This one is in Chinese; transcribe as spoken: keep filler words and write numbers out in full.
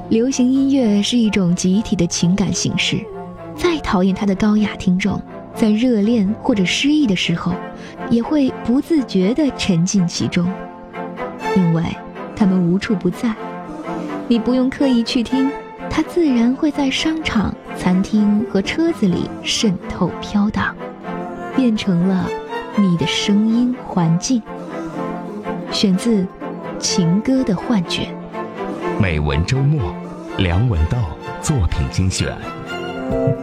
流行音乐是一种集体的情感形式，再讨厌它的高雅听众，在热恋或者失意的时候，也会不自觉地沉浸其中，因为他们无处不在，你不用刻意去听，它自然会在商场、餐厅和车子里渗透飘荡，变成了你的声音环境。选自《情歌的幻觉》。 美文周末，梁文道作品精选。